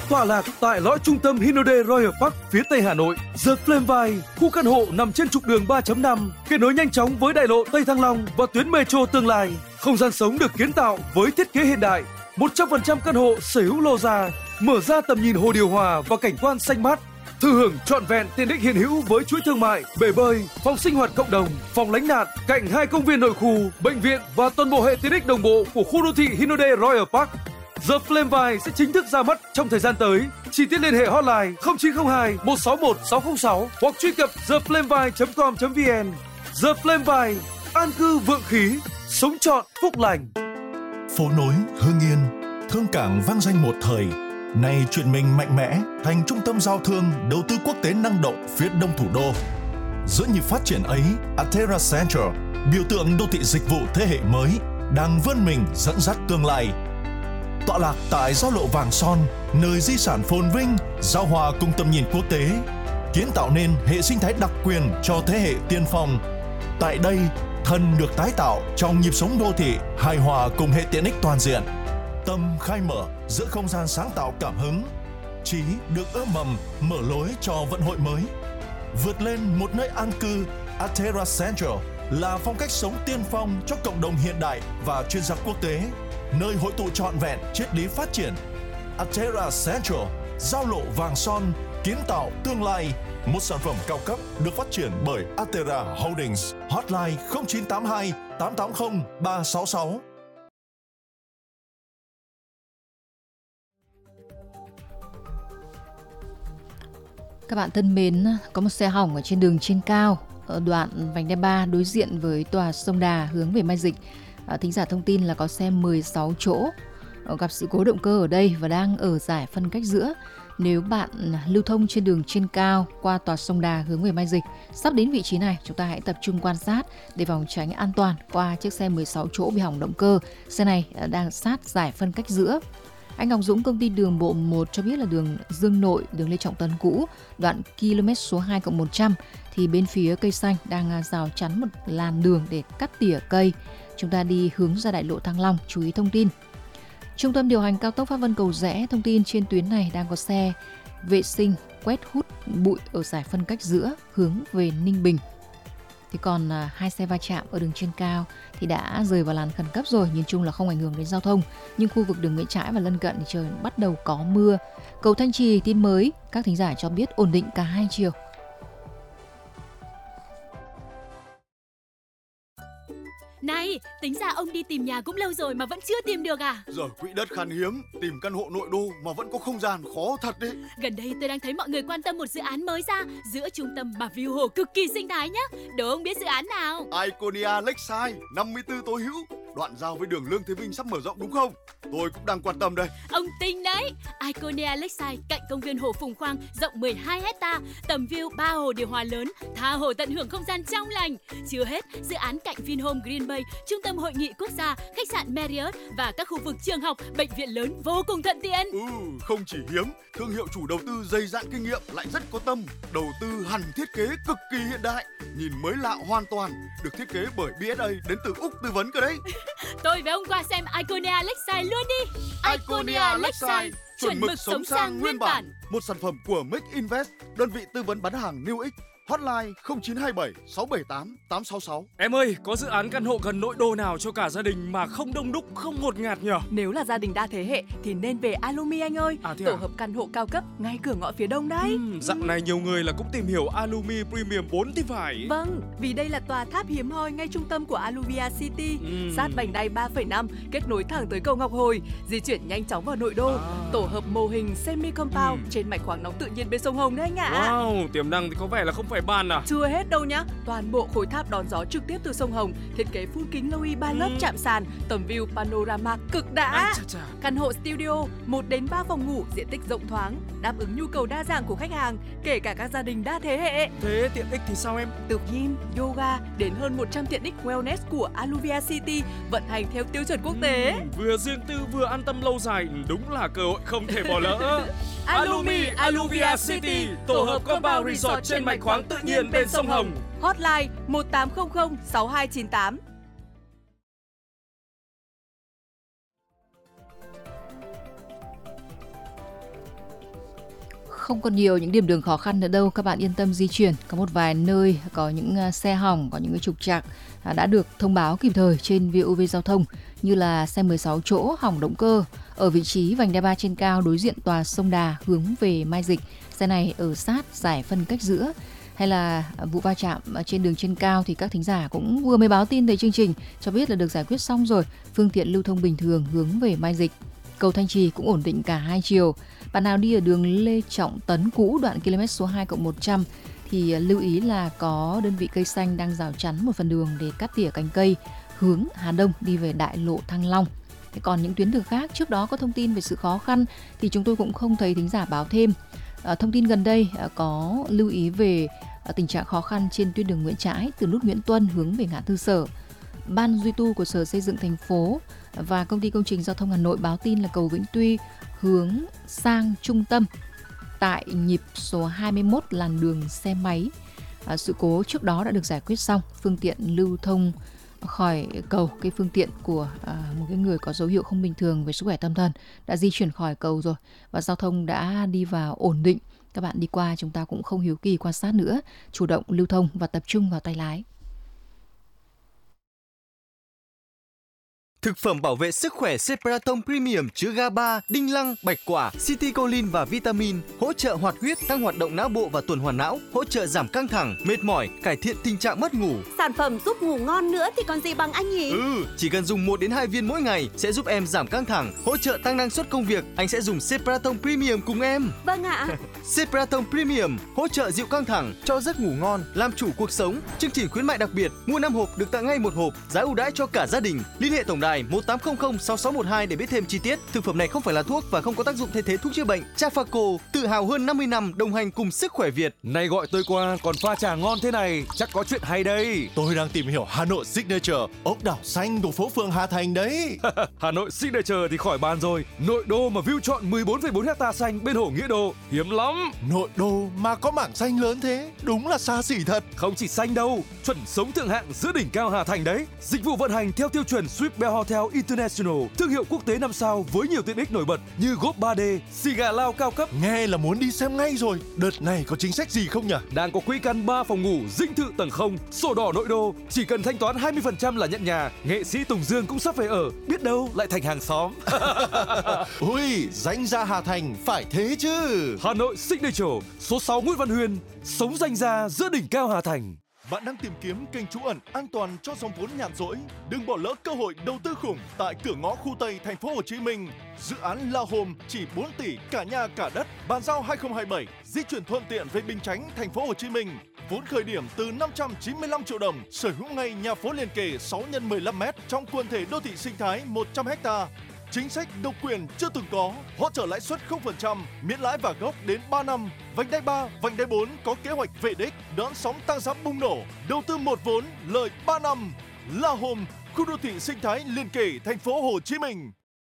Tọa lạc tại lõi trung tâm Hinode Royal Park phía tây Hà Nội. The Flameville, khu căn hộ nằm trên trục đường 3.5, kết nối nhanh chóng với đại lộ Tây Thăng Long và tuyến metro tương lai. Không gian sống được kiến tạo với thiết kế hiện đại. 100% căn hộ sở hữu lô gia, mở ra tầm nhìn hồ điều hòa và cảnh quan xanh mát. Thừa hưởng trọn vẹn tiện ích hiện hữu với chuỗi thương mại, bể bơi, phòng sinh hoạt cộng đồng, phòng lánh nạn, cạnh 2 công viên nội khu, bệnh viện và toàn bộ hệ tiện ích đồng bộ của khu đô thị Hinode Royal Park. The Flameville sẽ chính thức ra mắt trong thời gian tới. Chi tiết liên hệ hotline 0902 161 606 hoặc truy cập theflameville.com.vn. The Flameville, an cư vượng khí, sống trọn phúc lành. Phố nối Hưng Yên, thương cảng vang danh một thời, nay chuyển mình mạnh mẽ thành trung tâm giao thương, đầu tư quốc tế năng động phía đông thủ đô. Giữa nhịp phát triển ấy, Atera Central, biểu tượng đô thị dịch vụ thế hệ mới, đang vươn mình dẫn dắt tương lai. Tọa lạc tại giao lộ Vàng Son, nơi di sản phồn vinh, giao hòa cùng tầm nhìn quốc tế, kiến tạo nên hệ sinh thái đặc quyền cho thế hệ tiên phong. Tại đây, thân được tái tạo trong nhịp sống đô thị, hài hòa cùng hệ tiện ích toàn diện. Tâm khai mở giữa không gian sáng tạo cảm hứng, trí được ươm mầm, mở lối cho vận hội mới. Vượt lên một nơi an cư, Atera Central là phong cách sống tiên phong cho cộng đồng hiện đại và chuyên gia quốc tế, nơi hội tụ trọn vẹn triết lý phát triển. Atera Central, giao lộ Vàng Son, kiến tạo tương lai, một sản phẩm cao cấp được phát triển bởi Atera Holdings. Hotline 0982 880 366. Các bạn thân mến, có một xe hỏng ở trên đường trên cao ở đoạn vành đai 3 đối diện với tòa Sông Đà hướng về Mai Dịch. Thính giả thông tin là có xe 16 chỗ gặp sự cố động cơ ở đây và đang ở giải phân cách giữa. Nếu bạn lưu thông trên đường trên cao qua tòa Sông Đà hướng về Mai Dịch, sắp đến vị trí này, chúng ta hãy tập trung quan sát để phòng tránh an toàn qua chiếc xe 16 chỗ bị hỏng động cơ. Xe này đang sát giải phân cách giữa. Anh Ngọc Dũng, công ty đường bộ 1 cho biết là đường Dương Nội, đường Lê Trọng Tấn cũ, đoạn km số 2+100 thì bên phía cây xanh đang rào chắn một làn đường để cắt tỉa cây. Chúng ta đi hướng ra đại lộ Thăng Long, chú ý thông tin. Trung tâm điều hành cao tốc Pháp Vân Cầu Giẽ thông tin trên tuyến này đang có xe vệ sinh quét hút bụi ở giải phân cách giữa hướng về Ninh Bình. Thì còn 2 xe va chạm ở đường trên cao thì đã rời vào làn khẩn cấp rồi, nhìn chung là không ảnh hưởng đến giao thông. Nhưng khu vực đường Nguyễn Trãi và lân cận thì trời bắt đầu có mưa. Cầu Thanh Trì tin mới, các thính giả cho biết ổn định cả hai chiều. Này, tính ra ông đi tìm nhà cũng lâu rồi mà vẫn chưa tìm được à? Giờ quỹ đất khan hiếm, tìm căn hộ nội đô mà vẫn có không gian khó thật đấy. Gần đây tôi đang thấy mọi người quan tâm một dự án mới ra giữa trung tâm và view hồ cực kỳ sinh thái nhá. Đố ông biết dự án nào? Iconia Lakeside, 54 Tố Hữu, đoạn giao với đường Lương Thế Vinh sắp mở rộng đúng không? Tôi cũng đang quan tâm đây. Ông tinh đấy. Iconia Lakeside cạnh công viên hồ Phùng Khoang rộng 12 hecta, tầm view 3 hồ điều hòa lớn, tha hồ tận hưởng không gian trong lành. Chưa hết, dự án cạnh Vinhome Green Bay, trung tâm hội nghị quốc gia, khách sạn Marriott và các khu vực trường học, bệnh viện lớn vô cùng thuận tiện. Không chỉ hiếm, thương hiệu chủ đầu tư dày dạn kinh nghiệm lại rất có tâm, đầu tư hẳn thiết kế cực kỳ hiện đại, nhìn mới lạ hoàn toàn, được thiết kế bởi BSA đến từ Úc tư vấn cơ đấy. Tôi với ông qua xem Iconia Lakeside luôn đi. Iconia Lakeside, chuẩn mực sống sang nguyên bản. Một sản phẩm của Make Invest, đơn vị tư vấn bán hàng New X. Hotline 0927 678 866. Em ơi, có dự án căn hộ gần nội đô nào cho cả gia đình mà không đông đúc, không ngột ngạt nhỉ? Nếu là gia đình đa thế hệ thì nên về Alumi anh ơi. Tổ hợp căn hộ cao cấp ngay cửa ngõ phía đông đấy. Dạo này nhiều người là cũng tìm hiểu Alumi Premium 4 thì phải. Vâng, vì đây là tòa tháp hiếm hoi ngay trung tâm của Aluvia City, sát vành đai 3,5, kết nối thẳng tới cầu Ngọc Hồi, di chuyển nhanh chóng vào nội đô. Tổ hợp mô hình semi compound trên mạch khoáng nóng tự nhiên bên sông Hồng đấy anh ạ. Wow, tiềm năng thì có vẻ là không phải bàn à? Chưa hết đâu nhá, toàn bộ khối tháp đón gió trực tiếp từ sông Hồng, thiết kế phun kính Loui 3 lớp chạm sàn, tầm view panorama cực đã. Căn hộ studio 1-3 phòng ngủ, diện tích rộng thoáng, đáp ứng nhu cầu đa dạng của khách hàng, kể cả các gia đình đa thế hệ. Thế tiện ích thì sao em? Từ gym, yoga đến hơn 100 tiện ích wellness của Aluvia City vận hành theo tiêu chuẩn quốc tế. Vừa riêng tư vừa an tâm lâu dài, đúng là cơ hội không thể bỏ lỡ. Alumi Aluvia City, tổ hợp compound resort trên mạch khoáng tự nhiên bên sông Hồng. Hotline 1800 6298. không còn nhiều những điểm đường khó khăn nữa đâu, các bạn yên tâm di chuyển. Có một vài nơi có những xe hỏng, có những cái trục trặc đã được thông báo kịp thời trên VOV Giao thông, như là xe 16 chỗ hỏng động cơ ở vị trí vành đai 3 trên cao đối diện tòa sông Đà hướng về Mai Dịch. Xe này ở sát giải phân cách giữa. Hay là vụ va chạm trên đường trên cao thì các thính giả cũng vừa mới báo tin tới chương trình cho biết là được giải quyết xong rồi, phương tiện lưu thông bình thường hướng về Mai Dịch. Cầu Thanh Trì cũng ổn định cả hai chiều. Bạn nào đi ở đường Lê Trọng Tấn cũ đoạn km số 2+100 thì lưu ý là có đơn vị cây xanh đang rào chắn một phần đường để cắt tỉa cành cây hướng Hà Đông đi về đại lộ Thăng Long. Còn những tuyến đường khác trước đó có thông tin về sự khó khăn thì chúng tôi cũng không thấy thính giả báo thêm. Thông tin gần đây có lưu ý về tình trạng khó khăn trên tuyến đường Nguyễn Trãi từ nút Nguyễn Tuân hướng về ngã tư Sở. Ban duy tu của Sở Xây dựng thành phố và Công ty Công trình Giao thông Hà Nội báo tin là cầu Vĩnh Tuy hướng sang trung tâm tại nhịp số 21 làn đường xe máy. Sự cố trước đó đã được giải quyết xong, phương tiện lưu thông khỏi cầu, cái phương tiện của một cái người có dấu hiệu không bình thường về sức khỏe tâm thần đã di chuyển khỏi cầu rồi và giao thông đã đi vào ổn định. Các bạn đi qua chúng ta cũng không hiếu kỳ quan sát nữa, chủ động lưu thông và tập trung vào tay lái. Thực phẩm bảo vệ sức khỏe Cepratom Premium chứa GABA, đinh lăng, bạch quả, citicoline và vitamin, hỗ trợ hoạt huyết, tăng hoạt động não bộ và tuần hoàn não, hỗ trợ giảm căng thẳng, mệt mỏi, cải thiện tình trạng mất ngủ. Sản phẩm giúp ngủ ngon nữa thì còn gì bằng anh nhỉ? Chỉ cần dùng 1 đến 2 viên mỗi ngày sẽ giúp em giảm căng thẳng, hỗ trợ tăng năng suất công việc. Anh sẽ dùng Cepratom Premium cùng em. Vâng ạ. Cepratom Premium hỗ trợ dịu căng thẳng, cho giấc ngủ ngon, làm chủ cuộc sống. Chương trình khuyến mại đặc biệt, mua 5 hộp được tặng ngay 1 hộp, giá ưu đãi cho cả gia đình. Liên hệ tổng đài 1800 6612 để biết thêm chi tiết. Thực phẩm này không phải là thuốc và không có tác dụng thay thế thuốc chữa bệnh. Trafaco, tự hào hơn 50 năm đồng hành cùng sức khỏe Việt. Này gọi tôi qua còn pha trà ngon thế này, chắc có chuyện hay đây. Tôi đang tìm hiểu Hà Nội Signature, ốc đảo xanh của phố phường Hà Thành đấy. Hà Nội Signature thì khỏi bàn rồi. Nội đô mà view trọn 14,4 hecta xanh bên hồ Nghĩa Đô, hiếm lắm. Nội đô mà có mảng xanh lớn thế, đúng là xa xỉ thật. Không chỉ xanh đâu, chuẩn sống thượng hạng giữa đỉnh cao Hà Thành đấy. Dịch vụ vận hành theo tiêu chuẩn Swiss Bell Hotel International, thương hiệu quốc tế 5 sao với nhiều tiện ích nổi bật như góp 3D, xì gà lao cao cấp. Nghe là muốn đi xem ngay rồi. Đợt này có chính sách gì không nhỉ? Đang có quỹ căn 3 phòng ngủ, dinh thự tầng 0, sổ đỏ nội đô, chỉ cần thanh toán 20% là nhận nhà. Nghệ sĩ Tùng Dương cũng sắp về ở, biết đâu lại thành hàng xóm. Ui, danh gia Hà Thành phải thế chứ. Hà Nội Signature, số 6 Nguyễn Văn Huyên, sống danh gia giữa đỉnh cao Hà Thành. Bạn đang tìm kiếm kênh trú ẩn an toàn cho dòng vốn nhàn rỗi? Đừng bỏ lỡ cơ hội đầu tư khủng tại cửa ngõ khu Tây thành phố Hồ Chí Minh. Dự án La Home chỉ 4 tỷ cả nhà cả đất, bàn giao 2027, di chuyển thuận tiện về Bình Chánh, thành phố Hồ Chí Minh. Vốn khởi điểm từ 595 triệu đồng, sở hữu ngay nhà phố liền kề 6x15m trong quần thể đô thị sinh thái 100 ha. Chính sách độc quyền chưa từng có, hỗ trợ lãi suất 0%, miễn lãi và gốc đến 3 năm. Vành đai 3, vành đai 4 có kế hoạch về đích, đón sóng tăng giá bùng nổ. Đầu tư một vốn, lời 3 năm. La Home, khu đô thị sinh thái liền kề thành phố Hồ Chí Minh.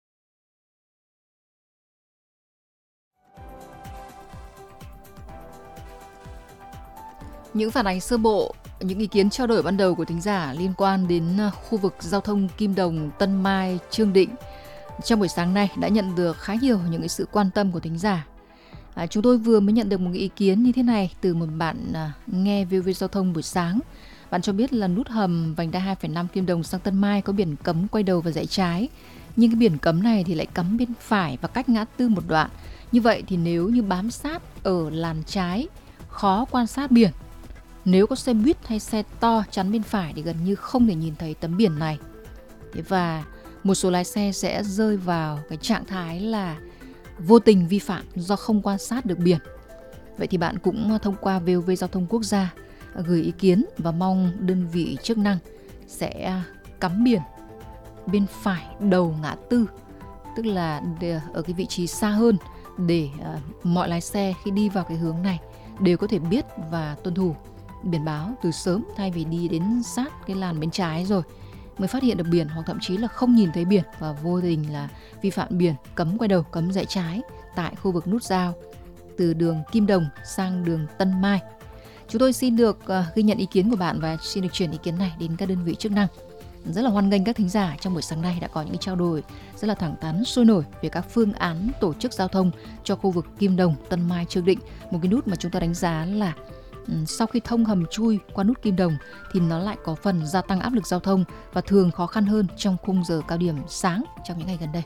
Những phản ánh sơ bộ, những ý kiến trao đổi ban đầu của thính giả liên quan đến khu vực giao thông Kim Đồng, Tân Mai, Trương Định trong buổi sáng nay đã nhận được khá nhiều những sự quan tâm của thính giả. Chúng tôi vừa mới nhận được một ý kiến như thế này từ một bạn nghe VOV Giao thông buổi sáng. Bạn cho biết là nút hầm vành đai 2,5 Kim Đồng sang Tân Mai có biển cấm quay đầu và rẽ trái. Nhưng cái biển cấm này thì lại cấm bên phải và cách ngã tư một đoạn. Như vậy thì nếu như bám sát ở làn trái, khó quan sát biển. Nếu có xe buýt hay xe to chắn bên phải thì gần như không thể nhìn thấy tấm biển này. Và một số lái xe sẽ rơi vào cái trạng thái là vô tình vi phạm do không quan sát được biển. Vậy thì bạn cũng thông qua VOV Giao thông Quốc gia gửi ý kiến và mong đơn vị chức năng sẽ cắm biển bên phải đầu ngã tư, tức là ở cái vị trí xa hơn để mọi lái xe khi đi vào cái hướng này đều có thể biết và tuân thủ biển báo từ sớm, thay vì đi đến sát cái làn bên trái rồi mới phát hiện được biển, hoặc thậm chí là không nhìn thấy biển và vô tình là vi phạm biển cấm quay đầu, cấm rẽ trái tại khu vực nút giao từ đường Kim Đồng sang đường Tân Mai. Chúng tôi xin được ghi nhận ý kiến của bạn và xin được chuyển ý kiến này đến các đơn vị chức năng. rất là hoan nghênh các thính giả trong buổi sáng nay đã có những trao đổi rất là thẳng thắn, sôi nổi về các phương án tổ chức giao thông cho khu vực Kim Đồng, Tân Mai, Trương Định. Một cái nút mà chúng ta đánh giá là sau khi thông hầm chui qua nút Kim Đồng thì nó lại có phần gia tăng áp lực giao thông và thường khó khăn hơn trong khung giờ cao điểm sáng trong những ngày gần đây.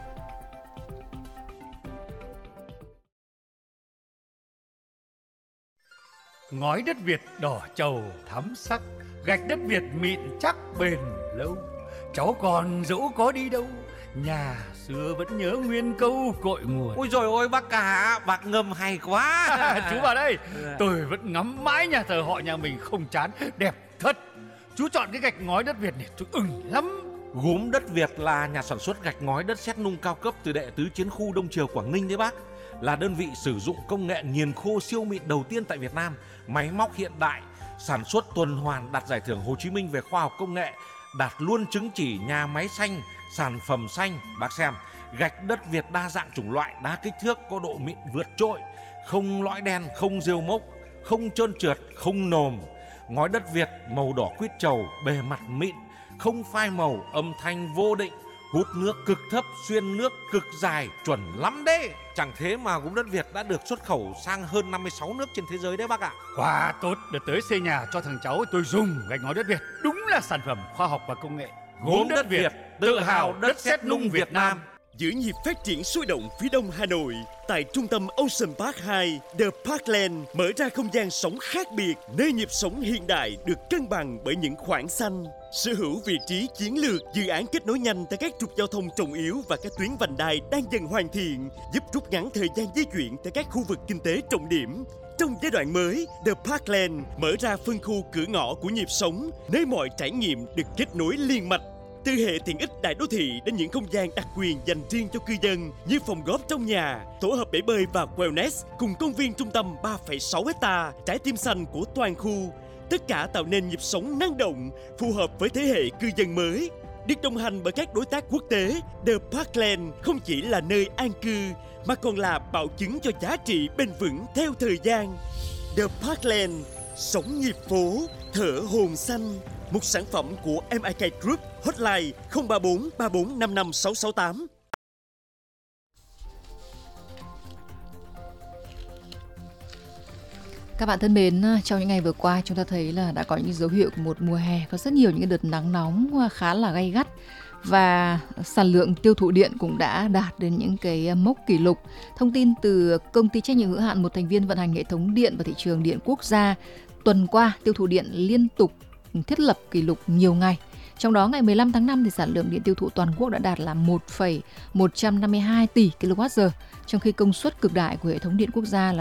Ngói đất Việt đỏ trầu thắm sắc, gạch đất Việt mịn chắc bền lâu. Cháu còn dẫu có đi đâu, nhà xưa vẫn nhớ nguyên câu cội nguồn. Ôi rồi ôi bác cả, bác ngâm hay quá. Chú vào đây, tôi vẫn ngắm mãi nhà thờ họ nhà mình không chán, đẹp thật. Chú chọn cái gạch ngói đất Việt này tôi ưng lắm. Gốm đất Việt là nhà sản xuất gạch ngói đất sét nung cao cấp từ Đệ Tứ Chiến khu Đông Triều Quảng Ninh đấy bác. Là đơn vị sử dụng công nghệ nghiền khô siêu mịn đầu tiên tại Việt Nam, máy móc hiện đại, sản xuất tuần hoàn, đạt giải thưởng Hồ Chí Minh về khoa học công nghệ, đạt luôn chứng chỉ nhà máy xanh, sản phẩm xanh. Bác xem, gạch đất Việt đa dạng chủng loại, đa kích thước, có độ mịn vượt trội, không lõi đen, không rêu mốc, không trơn trượt, không nồm. Ngói đất Việt màu đỏ quýt trầu, bề mặt mịn, không phai màu, âm thanh vô định, hút nước cực thấp, xuyên nước cực dài, chuẩn lắm đấy. Chẳng thế mà gốm đất Việt đã được xuất khẩu sang hơn 56 nước trên thế giới đấy bác ạ. Quá tốt, đợt tới xây nhà cho thằng cháu tôi dùng gạch ngói đất Việt. Đúng là sản phẩm khoa học và công nghệ. Gốm đất Việt, tự hào đất sét nung Việt Nam. Giữ nhịp phát triển sôi động phía đông Hà Nội, tại trung tâm Ocean Park 2, The Parkland mở ra không gian sống khác biệt, nơi nhịp sống hiện đại được cân bằng bởi những khoảng xanh. Sở hữu vị trí chiến lược, dự án kết nối nhanh tại các trục giao thông trọng yếu và các tuyến vành đai đang dần hoàn thiện, giúp rút ngắn thời gian di chuyển tại các khu vực kinh tế trọng điểm. Trong giai đoạn mới, The Parkland mở ra phân khu cửa ngõ của nhịp sống, nơi mọi trải nghiệm được kết nối liên mạch. Từ hệ tiện ích đại đô thị đến những không gian đặc quyền dành riêng cho cư dân như phòng góp trong nhà, tổ hợp bể bơi và wellness cùng công viên trung tâm 3,6 hecta, trái tim xanh của toàn khu. Tất cả tạo nên nhịp sống năng động, phù hợp với thế hệ cư dân mới. Được đồng hành bởi các đối tác quốc tế, The Parkland không chỉ là nơi an cư mà còn là bảo chứng cho giá trị bền vững theo thời gian. The Parkland, sống nhịp phố, thở hồn xanh. Một sản phẩm của MIK Group, hotline 034 3455 668. Các bạn thân mến, trong những ngày vừa qua chúng ta thấy là đã có những dấu hiệu của một mùa hè có rất nhiều những đợt nắng nóng khá là gay gắt và sản lượng tiêu thụ điện cũng đã đạt đến những cái mốc kỷ lục. Thông tin từ công ty trách nhiệm hữu hạn một thành viên vận hành hệ thống điện và thị trường điện quốc gia, tuần qua tiêu thụ điện liên tục thiết lập kỷ lục nhiều ngày. Trong đó ngày 15 tháng 5 thì sản lượng điện tiêu thụ toàn quốc đã đạt là 1,152 tỷ kWh, trong khi công suất cực đại của hệ thống điện quốc gia là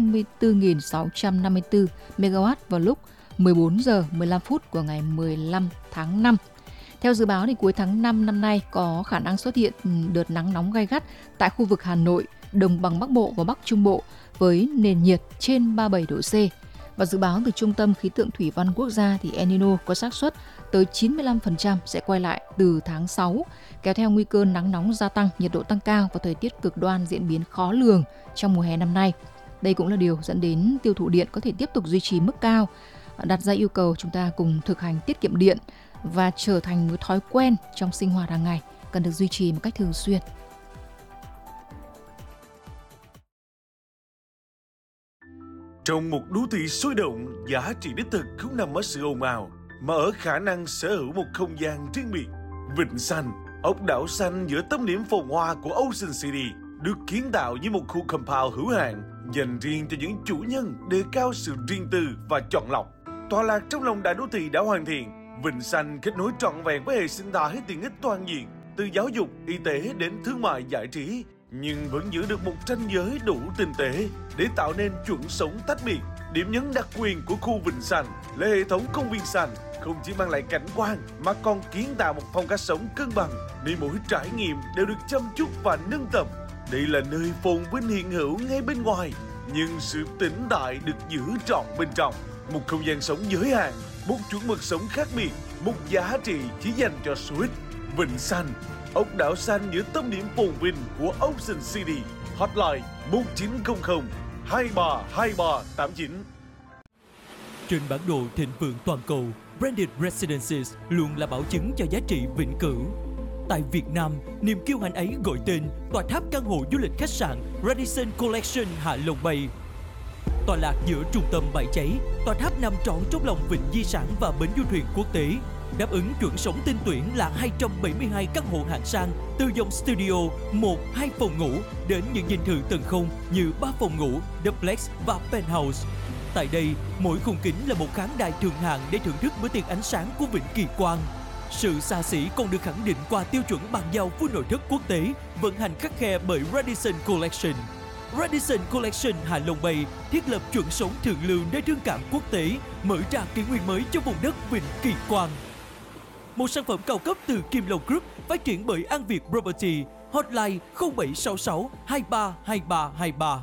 54.654 MW vào lúc 14 giờ 15 phút của ngày 15 tháng 5. Theo dự báo thì cuối tháng 5 năm nay có khả năng xuất hiện đợt nắng nóng gay gắt tại khu vực Hà Nội, Đồng bằng Bắc Bộ và Bắc Trung Bộ với nền nhiệt trên 37 độ C. Và dự báo từ Trung tâm Khí tượng Thủy văn Quốc gia thì El Nino có xác suất tới 95% sẽ quay lại từ tháng 6, kéo theo nguy cơ nắng nóng gia tăng, nhiệt độ tăng cao và thời tiết cực đoan diễn biến khó lường trong mùa hè năm nay. Đây cũng là điều dẫn đến tiêu thụ điện có thể tiếp tục duy trì mức cao, đặt ra yêu cầu chúng ta cùng thực hành tiết kiệm điện và trở thành một thói quen trong sinh hoạt hàng ngày, cần được duy trì một cách thường xuyên. Trong một đô thị sôi động, giá trị đích thực không nằm ở sự ồn ào, mà ở khả năng sở hữu một không gian riêng biệt. Vịnh Xanh, ốc đảo xanh giữa tâm điểm phồn hoa của Ocean City, được kiến tạo như một khu compound hữu hạn, dành riêng cho những chủ nhân đề cao sự riêng tư và chọn lọc. Tọa lạc trong lòng đại đô thị đã hoàn thiện, Vịnh Xanh kết nối trọn vẹn với hệ sinh thái tiện ích toàn diện, từ giáo dục, y tế đến thương mại giải trí, nhưng vẫn giữ được một ranh giới đủ tinh tế để tạo nên chuẩn sống tách biệt. Điểm nhấn đặc quyền của khu Vịnh Xanh là hệ thống công viên xanh không chỉ mang lại cảnh quan mà còn kiến tạo một phong cách sống cân bằng, nơi mỗi trải nghiệm đều được chăm chút và nâng tầm. Đây là nơi phồn vinh hiện hữu ngay bên ngoài, nhưng sự tĩnh tại được giữ trọn bên trong. Một không gian sống giới hạn, một chuẩn mực sống khác biệt, một giá trị chỉ dành cho số ít. Vịnh Xanh, ốc đảo xanh giữa tâm điểm phồn vinh của Ocean City. Hotline 1900 232389. Trên bản đồ thịnh vượng toàn cầu, Branded Residences luôn là bảo chứng cho giá trị vĩnh cửu. Tại Việt Nam, niềm kiêu hãnh ấy gọi tên tòa tháp căn hộ du lịch khách sạn Radisson Collection Hạ Long Bay. Tọa lạc giữa trung tâm Bãi Cháy, tòa tháp nằm trọn trong lòng vịnh di sản và bến du thuyền quốc tế, đáp ứng chuẩn sống tinh tuyển là 272 căn hộ hạng sang từ dòng studio 1, 2 phòng ngủ đến những dinh thự tầng không như 3 phòng ngủ, duplex và penthouse. Tại đây, mỗi khung kính là một khán đài thượng hạng để thưởng thức bữa tiệc ánh sáng của vịnh Kỳ Quan. Sự xa xỉ còn được khẳng định qua tiêu chuẩn bàn giao của nội thất quốc tế, vận hành khắt khe bởi Radisson Collection. Radisson Collection Hạ Long Bay thiết lập chuẩn sống thượng lưu nơi thương cảng quốc tế, mở ra kỷ nguyên mới cho vùng đất vịnh Kỳ Quan. Một sản phẩm cao cấp từ Kim Long Group phát triển bởi An Việt Property, hotline 0766 232323.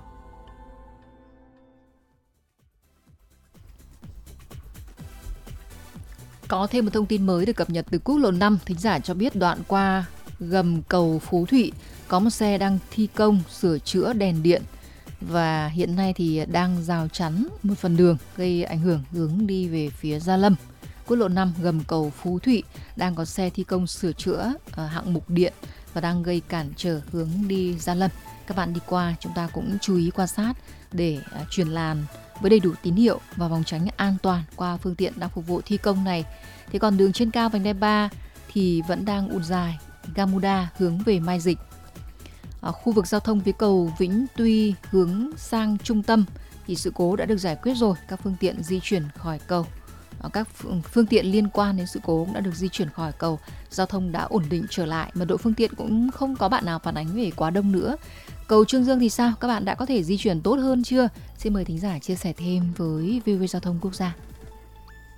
Có thêm một thông tin mới được cập nhật từ quốc lộ 5, thính giả cho biết đoạn qua gầm cầu Phú Thụy có một xe đang thi công sửa chữa đèn điện và hiện nay thì đang rào chắn một phần đường gây ảnh hưởng hướng đi về phía Gia Lâm. Quốc lộ 5 gầm cầu Phú Thụy đang có xe thi công sửa chữa hạng mục điện và đang gây cản trở hướng đi Gia Lâm. Các bạn đi qua chúng ta cũng chú ý quan sát để chuyển làn với đầy đủ tín hiệu và phòng tránh an toàn qua phương tiện đang phục vụ thi công này. Thế còn đường trên cao vành đai 3 thì vẫn đang ùn dài, Gamuda hướng về Mai Dịch. Ở khu vực giao thông phía cầu Vĩnh Tuy hướng sang trung tâm thì sự cố đã được giải quyết rồi, các phương tiện di chuyển khỏi cầu. Các phương tiện liên quan đến sự cố cũng đã được di chuyển khỏi cầu, giao thông đã ổn định trở lại, mật độ phương tiện cũng không có bạn nào phản ánh về quá đông nữa. Cầu Trương Dương thì sao? Các bạn đã có thể di chuyển tốt hơn chưa? Xin mời thính giả chia sẻ thêm với VOV Giao thông Quốc gia.